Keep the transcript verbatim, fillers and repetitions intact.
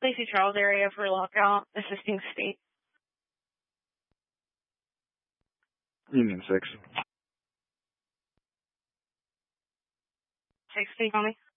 Lacey Charles area for lockout, assisting state. Union six. Six, can you call me?